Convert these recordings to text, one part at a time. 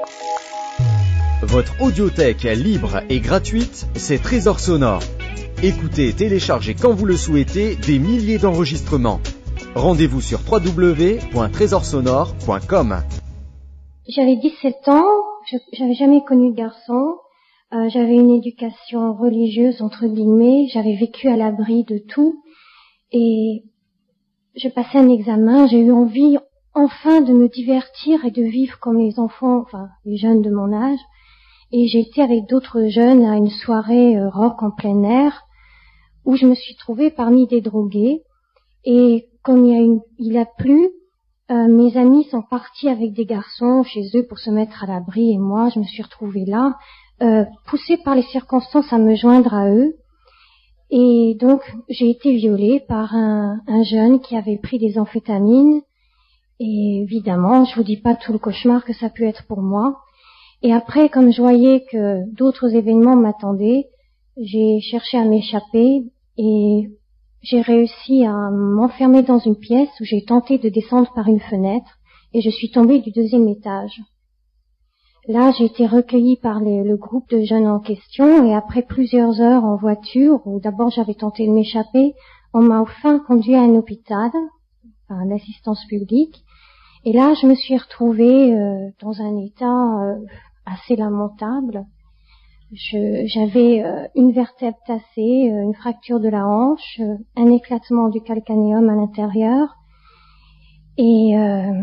Votre audiothèque libre et gratuite, c'est Trésor Sonore. Écoutez et téléchargez quand vous le souhaitez des milliers d'enregistrements. Rendez-vous sur www.trésorsonore.com. J'avais 17 ans, j'avais jamais connu de garçon, j'avais une éducation religieuse entre guillemets, j'avais vécu à l'abri de tout et je passais un examen, j'ai eu envie enfin de me divertir et de vivre comme les enfants, enfin les jeunes de mon âge. Et j'ai été avec d'autres jeunes à une soirée rock en plein air où je me suis trouvée parmi des drogués. Et comme il a plu, mes amis sont partis avec des garçons chez eux pour se mettre à l'abri et moi je me suis retrouvée là, poussée par les circonstances à me joindre à eux. Et donc j'ai été violée par un jeune qui avait pris des amphétamines. Et évidemment, je vous dis pas tout le cauchemar que ça a pu être pour moi. Et après, comme je voyais que d'autres événements m'attendaient, j'ai cherché à m'échapper et j'ai réussi à m'enfermer dans une pièce où j'ai tenté de descendre par une fenêtre et je suis tombée du 2e étage. Là, j'ai été recueillie par le groupe de jeunes en question et après plusieurs heures en voiture, où d'abord j'avais tenté de m'échapper, on m'a enfin conduit à un hôpital, à l'assistance publique. Et là, je me suis retrouvée dans un état assez lamentable. J'avais une vertèbre tassée, une fracture de la hanche, un éclatement du calcanéum à l'intérieur. Et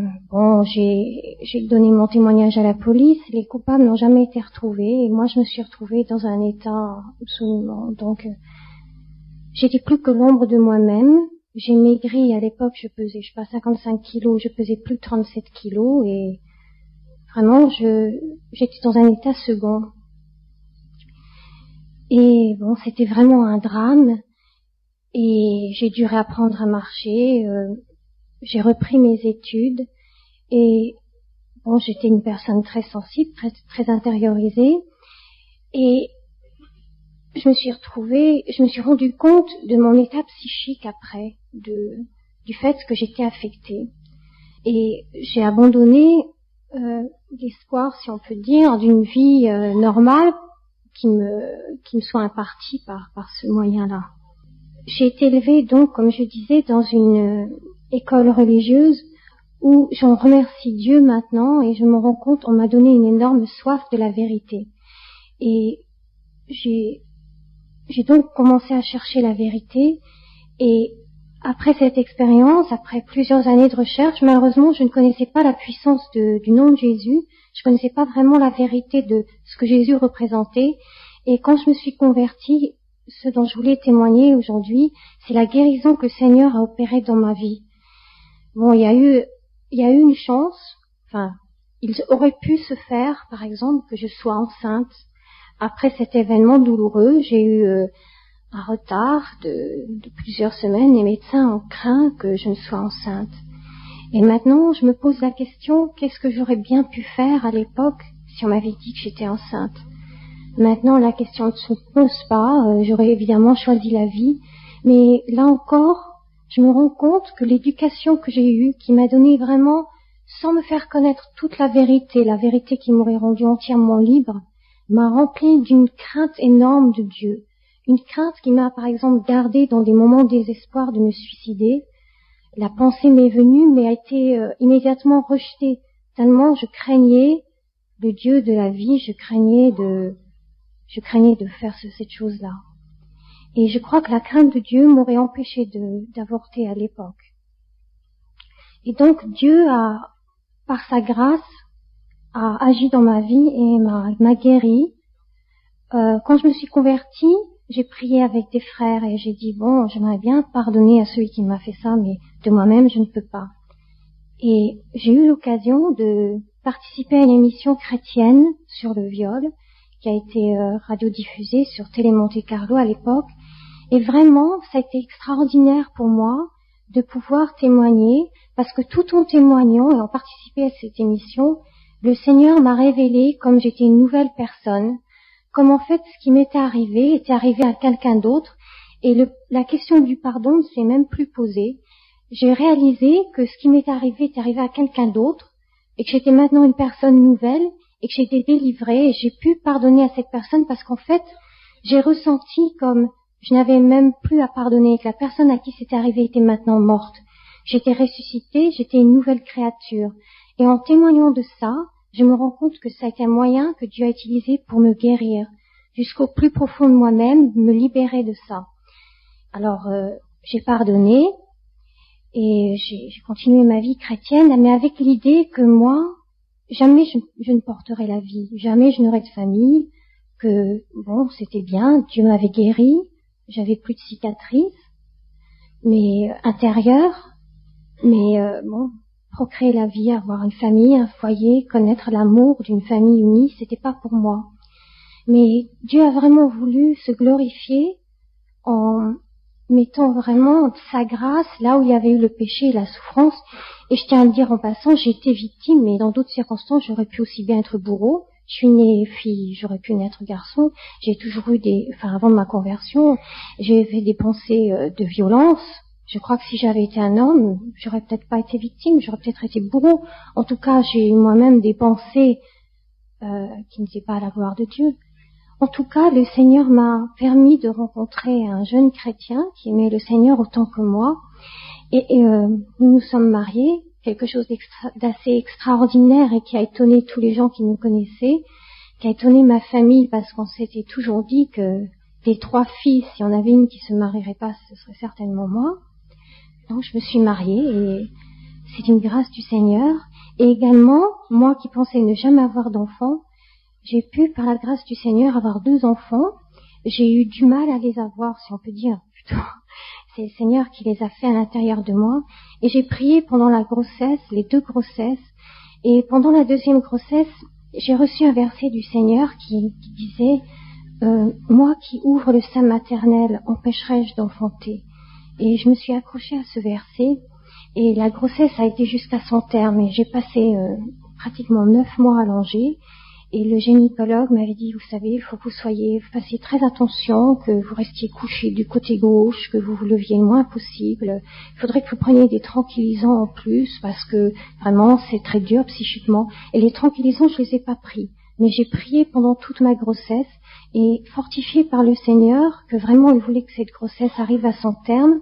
j'ai donné mon témoignage à la police. Les coupables n'ont jamais été retrouvés. Et moi, je me suis retrouvée dans un état absolument... Donc, j'étais plus que l'ombre de moi-même. J'ai maigri à l'époque, je pesais, je sais pas, 55 kilos, je pesais plus de 37 kilos et vraiment, j'étais dans un état second. Et bon, c'était vraiment un drame et j'ai dû réapprendre à marcher, j'ai repris mes études et bon, j'étais une personne très sensible, très intériorisée et je me suis rendu compte de mon état psychique après, du fait que j'étais affectée. Et j'ai abandonné l'espoir, si on peut dire, d'une vie normale qui me soit impartie par ce moyen-là. J'ai été élevée donc, comme je disais, dans une école religieuse où j'en remercie Dieu maintenant et je me rends compte, on m'a donné une énorme soif de la vérité. Et j'ai donc commencé à chercher la vérité et après cette expérience, après plusieurs années de recherche, malheureusement, je ne connaissais pas la puissance du nom de Jésus. Je ne connaissais pas vraiment la vérité de ce que Jésus représentait. Et quand je me suis convertie, ce dont je voulais témoigner aujourd'hui, c'est la guérison que le Seigneur a opérée dans ma vie. Bon, il y a eu une chance. Enfin, il aurait pu se faire, par exemple, que je sois enceinte. Après cet événement douloureux, j'ai eu un retard de plusieurs semaines. Les médecins ont craint que je ne sois enceinte. Et maintenant, je me pose la question, qu'est-ce que j'aurais bien pu faire à l'époque si on m'avait dit que j'étais enceinte? Maintenant, la question ne se pose pas. J'aurais évidemment choisi la vie. Mais là encore, je me rends compte que l'éducation que j'ai eue, qui m'a donné vraiment, sans me faire connaître toute la vérité qui m'aurait rendue entièrement libre, m'a rempli d'une crainte énorme de Dieu. Une crainte qui m'a, par exemple, gardée dans des moments de désespoir de me suicider. La pensée m'est venue, mais a été immédiatement rejetée. Tellement je craignais le Dieu de la vie, je craignais de faire cette chose-là. Et je crois que la crainte de Dieu m'aurait empêché d'avorter à l'époque. Et donc Dieu a, par sa grâce, a agi dans ma vie et m'a guérie. Quand je me suis convertie, j'ai prié avec des frères et j'ai dit, bon, j'aimerais bien pardonner à celui qui m'a fait ça, mais de moi-même, je ne peux pas. Et j'ai eu l'occasion de participer à une émission chrétienne sur le viol, qui a été radiodiffusée sur Télé Monte Carlo à l'époque. Et vraiment, ça a été extraordinaire pour moi de pouvoir témoigner, parce que tout en témoignant et en participant à cette émission, le Seigneur m'a révélé comme j'étais une nouvelle personne, comme en fait ce qui m'était arrivé était arrivé à quelqu'un d'autre, et la question du pardon ne s'est même plus posée. J'ai réalisé que ce qui m'est arrivé est arrivé à quelqu'un d'autre, et que j'étais maintenant une personne nouvelle et que j'étais délivrée et j'ai pu pardonner à cette personne parce qu'en fait, j'ai ressenti comme je n'avais même plus à pardonner, que la personne à qui c'était arrivé était maintenant morte. J'étais ressuscitée, j'étais une nouvelle créature. Et en témoignant de ça, je me rends compte que ça a été un moyen que Dieu a utilisé pour me guérir, jusqu'au plus profond de moi-même, me libérer de ça. Alors, j'ai pardonné et j'ai continué ma vie chrétienne, mais avec l'idée que moi, jamais je ne porterai la vie, jamais je n'aurai de famille, que bon, c'était bien, Dieu m'avait guéri, j'avais plus de cicatrices, mais intérieures, mais bon, procréer la vie, avoir une famille, un foyer, connaître l'amour d'une famille unie, c'était pas pour moi. Mais Dieu a vraiment voulu se glorifier en mettant vraiment sa grâce là où il y avait eu le péché et la souffrance. Et je tiens à le dire en passant, j'ai été victime, mais dans d'autres circonstances, j'aurais pu aussi bien être bourreau. Je suis née fille, j'aurais pu naître garçon. J'ai toujours eu avant de ma conversion, j'ai fait des pensées de violence. Je crois que si j'avais été un homme, j'aurais peut-être pas été victime, j'aurais peut-être été bourreau. En tout cas, j'ai eu moi-même des pensées qui n'étaient pas à la gloire de Dieu. En tout cas, le Seigneur m'a permis de rencontrer un jeune chrétien qui aimait le Seigneur autant que moi. Et nous nous sommes mariés, quelque chose d'assez extraordinaire et qui a étonné tous les gens qui nous connaissaient, qui a étonné ma famille parce qu'on s'était toujours dit que des 3 filles, s'il y en avait une qui se marierait pas, ce serait certainement moi. Donc je me suis mariée et c'est une grâce du Seigneur. Et également, moi qui pensais ne jamais avoir d'enfants, j'ai pu, par la grâce du Seigneur, avoir 2 enfants. J'ai eu du mal à les avoir, si on peut dire, plutôt. C'est le Seigneur qui les a fait à l'intérieur de moi. Et j'ai prié pendant la grossesse, les 2 grossesses. Et pendant la 2e grossesse, j'ai reçu un verset du Seigneur qui disait « Moi qui ouvre le sein maternel, empêcherai-je d'enfanter ?» Et je me suis accrochée à ce verset. Et la grossesse a été jusqu'à son terme. Et j'ai passé pratiquement 9 mois allongée. Et le gynécologue m'avait dit, vous savez, il faut que vous fassiez très attention, que vous restiez couché du côté gauche, que vous vous leviez le moins possible. Il faudrait que vous preniez des tranquillisants en plus, parce que vraiment, c'est très dur psychiquement. Et les tranquillisants, je les ai pas pris. Mais j'ai prié pendant toute ma grossesse, et fortifiée par le Seigneur, que vraiment il voulait que cette grossesse arrive à son terme,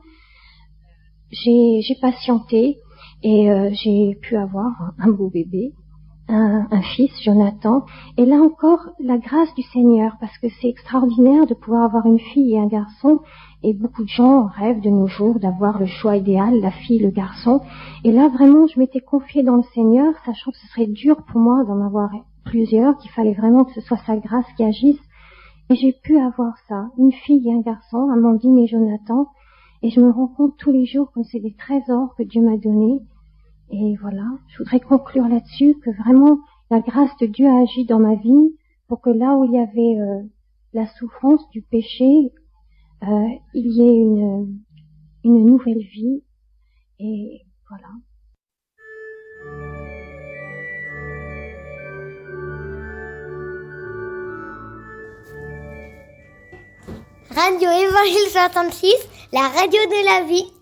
j'ai patienté, et j'ai pu avoir un beau bébé. Un fils, Jonathan, et là encore la grâce du Seigneur, parce que c'est extraordinaire de pouvoir avoir une fille et un garçon, et beaucoup de gens rêvent de nos jours d'avoir le choix idéal, la fille, le garçon, et là vraiment je m'étais confiée dans le Seigneur, sachant que ce serait dur pour moi d'en avoir plusieurs, qu'il fallait vraiment que ce soit sa grâce qui agisse, et j'ai pu avoir ça, une fille et un garçon, Amandine et Jonathan, et je me rends compte tous les jours que c'est des trésors que Dieu m'a donnés. Et voilà, je voudrais conclure là-dessus que vraiment la grâce de Dieu a agi dans ma vie pour que là où il y avait la souffrance du péché, il y ait une nouvelle vie. Et voilà. Radio Évangile 66, la radio de la vie.